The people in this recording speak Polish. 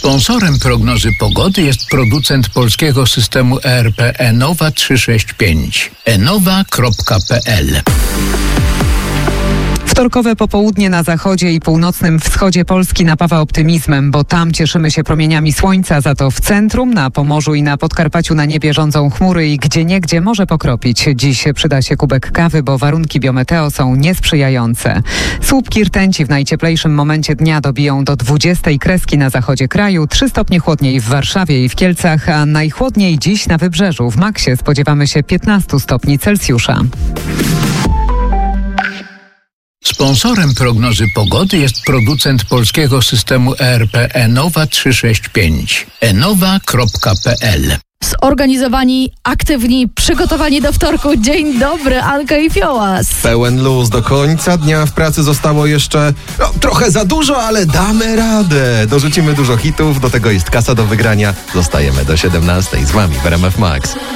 Sponsorem prognozy pogody jest producent polskiego systemu ERP Enowa 365. enowa.pl. Wtorkowe popołudnie na zachodzie i północnym wschodzie Polski napawa optymizmem, bo tam cieszymy się promieniami słońca, za to w centrum, na Pomorzu i na Podkarpaciu na niebie rządzą chmury i gdzieniegdzie może pokropić. Dziś przyda się kubek kawy, bo warunki biometeo są niesprzyjające. Słupki rtęci w najcieplejszym momencie dnia dobiją do 20 kreski na zachodzie kraju, 3 stopnie chłodniej w Warszawie i w Kielcach, a najchłodniej dziś na Wybrzeżu. W maksie spodziewamy się 15 stopni Celsjusza. Sponsorem prognozy pogody jest producent polskiego systemu ERP Enowa 365. enowa.pl. Zorganizowani, aktywni, przygotowani do wtorku. Dzień dobry, Anka i Fiołas. Pełen luz do końca dnia. W pracy zostało jeszcze trochę za dużo, ale damy radę. Dorzucimy dużo hitów, do tego jest kasa do wygrania. Zostajemy do 17:00 z wami w RMF Max.